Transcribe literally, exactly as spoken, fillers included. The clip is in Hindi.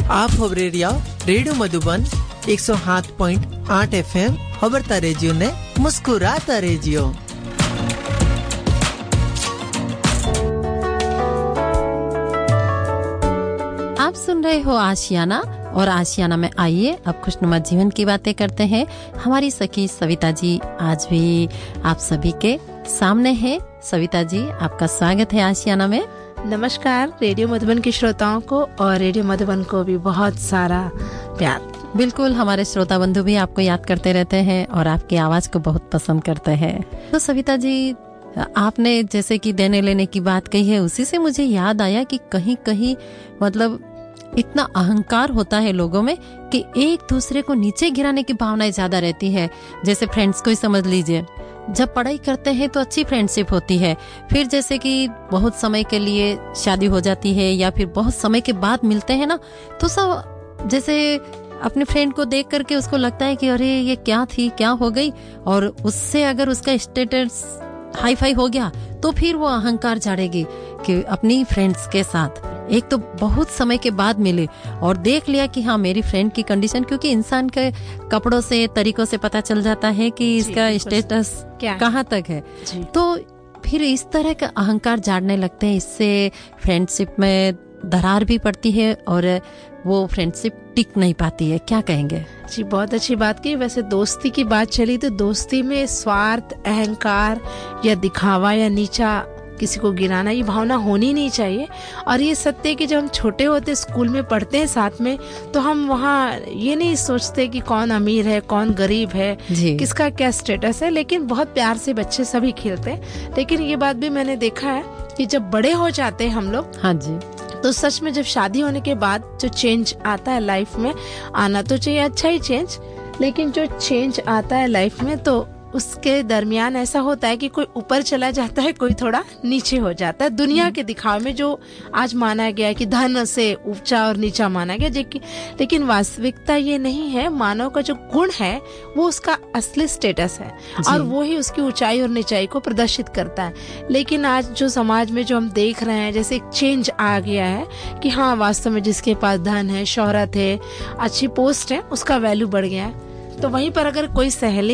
आप खबरेरिया रेडियो मधुबन एक सौ सात पॉइंट आठ एफ एम खबरता रेजियो ने मुस्कुराता रेजियो। आप सुन रहे हो आशियाना और आशियाना में आइए अब खुशनुमा जीवन की बातें करते हैं। हमारी सखी सविता जी आज भी आप सभी के सामने है। सविता जी आपका स्वागत है आशियाना में। नमस्कार रेडियो मधुबन के श्रोताओं को और रेडियो मधुबन को भी बहुत सारा प्यार। बिल्कुल, हमारे श्रोता बंधु भी आपको याद करते रहते हैं और आपकी आवाज को बहुत पसंद करते हैं। तो सविता जी आपने जैसे कि देने लेने की बात कही है, उसी से मुझे याद आया कि कहीं कहीं मतलब इतना अहंकार होता है लोगों में कि एक दूसरे को नीचे गिराने की भावनाएं ज्यादा रहती है। जैसे फ्रेंड्स को ही समझ लीजिए, जब पढ़ाई करते हैं तो अच्छी फ्रेंडशिप होती है, फिर जैसे कि बहुत समय के लिए शादी हो जाती है या फिर बहुत समय के बाद मिलते हैं ना, तो सब जैसे अपने फ्रेंड को देख करके उसको लगता है कि अरे ये क्या थी, क्या हो गई, और उससे अगर उसका स्टेटस हाई फाई हो गया तो फिर वो अहंकार झाड़ेगी कि अपनी फ्रेंड्स के साथ एक तो बहुत समय के बाद मिले और देख लिया कि हाँ मेरी फ्रेंड की कंडीशन, क्योंकि इंसान के कपड़ों से तरीकों से पता चल जाता है कि इसका स्टेटस कहाँ तक है, तो फिर इस तरह का अहंकार झाड़ने लगते हैं। इससे फ्रेंडशिप में दरार भी पड़ती है और वो फ्रेंडशिप टिक नहीं पाती है। क्या कहेंगे जी? बहुत अच्छी बात की। वैसे दोस्ती की बात चली तो दोस्ती में स्वार्थ, अहंकार या दिखावा या नीचा किसी को गिराना ये भावना होनी नहीं चाहिए। और ये सत्य है कि जब हम छोटे होते स्कूल में पढ़ते हैं साथ में, तो हम वहाँ ये नहीं सोचते कि कौन अमीर है कौन गरीब है, किसका क्या स्टेटस है, लेकिन बहुत प्यार से बच्चे सभी खेलते हैं। लेकिन ये बात भी मैंने देखा है कि जब बड़े हो जाते हैं हम लोग, हाँ जी, तो सच में जब शादी होने के बाद जो चेंज आता है लाइफ में, आना तो चाहिए अच्छा ही चेंज, लेकिन जो चेंज आता है लाइफ में तो उसके दरमियान ऐसा होता है कि कोई ऊपर चला जाता है, कोई थोड़ा नीचे हो जाता है। दुनिया के दिखावे में जो आज माना गया है कि धन से ऊंचा और नीचा माना गया, लेकिन वास्तविकता ये नहीं है। मानव का जो गुण है वो उसका असली स्टेटस है और वो ही उसकी ऊंचाई और नीचाई को प्रदर्शित करता है। लेकिन आज जो समाज में जो हम देख रहे हैं, जैसे एक चेंज आ गया है कि हाँ वास्तव में जिसके पास धन है, शोहरत है, अच्छी पोस्ट है, उसका वैल्यू बढ़ गया है। तो वहीं पर अगर कोई सहेली